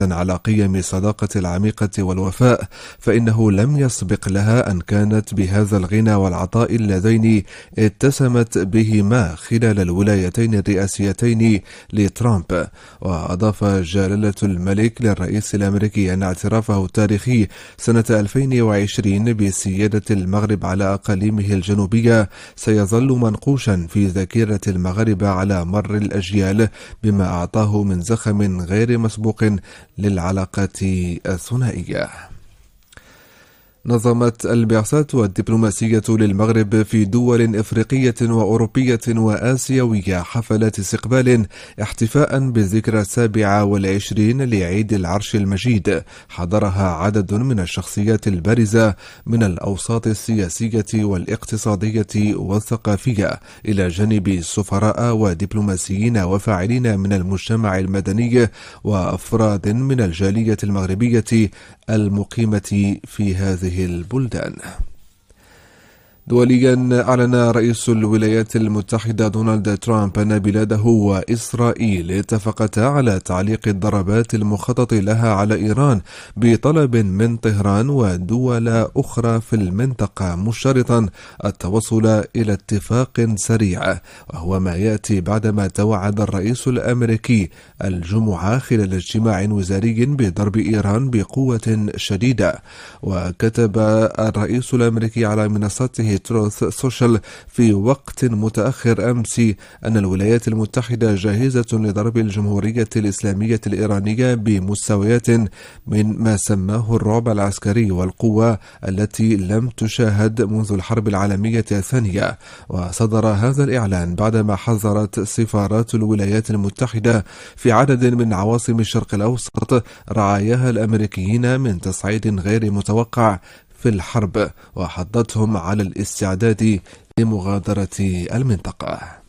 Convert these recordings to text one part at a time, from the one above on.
على قيم الصداقة العميقة والوفاء، فإنه لم يسبق لها أن كانت بهذا الغنى والعطاء اللذين اتسمت بهما خلال الولايتين الرئاسيتين لترامب. وأضاف جلالة الملك للرئيس الأمريكي أن اعترافه التاريخي سنة 2020 بسيادة المغرب على أقاليمه الجنوبية سيظل منقوشا في ذاكرة المغاربة على مر الأجيال، بما أعطاه من زخم غير مسبوق للعلاقات الثنائية. نظمت البعثات الدبلوماسية للمغرب في دول إفريقية وأوروبية وآسيوية حفلات استقبال احتفاء بالذكرى 27 لعيد العرش المجيد، حضرها عدد من الشخصيات البارزة من الأوساط السياسية والاقتصادية والثقافية، إلى جانب سفراء ودبلوماسيين وفاعلين من المجتمع المدني وأفراد من الجالية المغربية المقيمة في هذه البلدان. دوليا، أعلن رئيس الولايات المتحدة دونالد ترامب أن بلاده وإسرائيل اتفقتا على تعليق الضربات المخطط لها على إيران بطلب من طهران ودول أخرى في المنطقة، مشترطا التوصل إلى اتفاق سريع، وهو ما يأتي بعدما توعد الرئيس الأمريكي الجمعة خلال اجتماع وزاري بضرب إيران بقوة شديدة. وكتب الرئيس الأمريكي على منصته تروث سوشيال في وقت متأخر أمس أن الولايات المتحدة جاهزة لضرب الجمهورية الإسلامية الإيرانية بمستويات من ما سماه الرعب العسكري والقوة التي لم تشاهد منذ الحرب العالمية الثانية. وصدر هذا الإعلان بعدما حذرت سفارات الولايات المتحدة في عدد من عواصم الشرق الأوسط رعاياها الأمريكيين من تصعيد غير متوقع في الحرب، وحضتهم على الاستعداد لمغادرة المنطقة.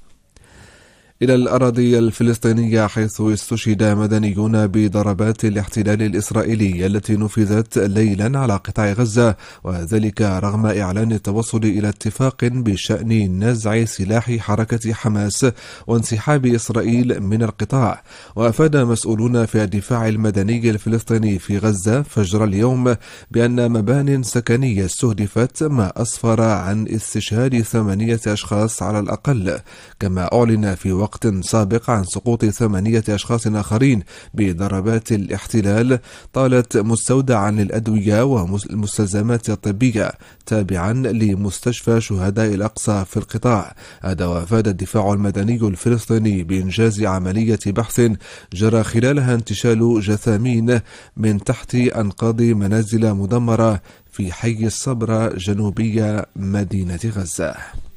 إلى الأراضي الفلسطينية، حيث استشهد مدنيون بضربات الاحتلال الإسرائيلي التي نفذت ليلا على قطاع غزة، وذلك رغم إعلان التوصل إلى اتفاق بشأن نزع سلاح حركة حماس وانسحاب إسرائيل من القطاع. وأفاد مسؤولون في الدفاع المدني الفلسطيني في غزة فجر اليوم بأن مبان سكنية استهدفت، ما أسفر عن استشهاد 8 أشخاص على الأقل، كما أعلن في وقت سابق عن سقوط 8 أشخاص آخرين بضربات الاحتلال طالت مستودعا للأدوية والمستلزمات الطبية تابعا لمستشفى شهداء الأقصى في القطاع. هذا وأفاد الدفاع المدني الفلسطيني بإنجاز عملية بحث جرى خلالها انتشال جثامين من تحت أنقاض منازل مدمرة في حي الصبرة جنوبي مدينة غزة.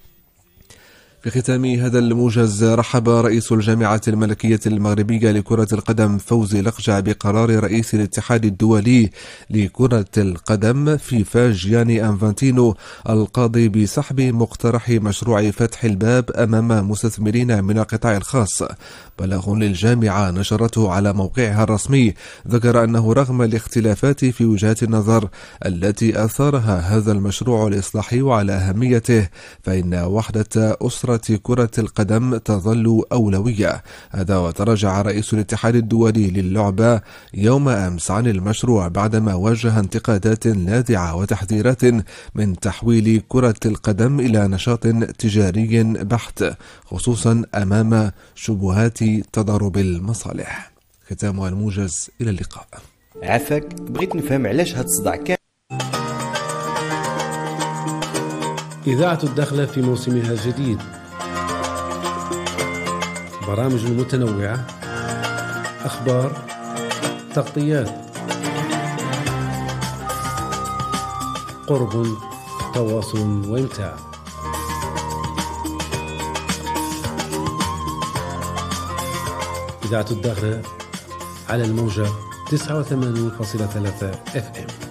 في ختام هذا الموجز، رحب رئيس الجامعة الملكية المغربية لكرة القدم فوزي لقجع بقرار رئيس الاتحاد الدولي لكرة القدم فيفا جياني أنفانتينو القاضي بسحب مقترح مشروع فتح الباب أمام مستثمرين من القطاع الخاص. بلاغ للجامعة نشرته على موقعها الرسمي ذكر أنه رغم الاختلافات في وجهات النظر التي أثارها هذا المشروع الإصلاحي وعلى أهميته، فإن وحدة أسرة كرة القدم تظل أولوية. هذا وتراجع رئيس الاتحاد الدولي للعبة يوم أمس عن المشروع بعدما واجه انتقادات لاذعة وتحذيرات من تحويل كرة القدم إلى نشاط تجاري بحت، خصوصا أمام شبهات تضارب المصالح. ختام الموجز، إلى اللقاء. عفاك، بغيت نفهم علاش هاد الصداع كامل. إذاعة الداخلة في موسمها الجديد، برامج متنوعة، أخبار، تغطيات، قرب، تواصل وإمتاع. إذاعة الداخلة على الموجة 89.3 FM.